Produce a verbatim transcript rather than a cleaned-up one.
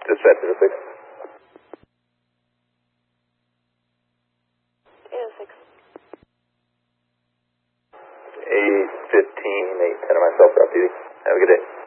Dispatch to six. eight oh six. eight fifteen, eight ten of myself, for off duty. Have a good day.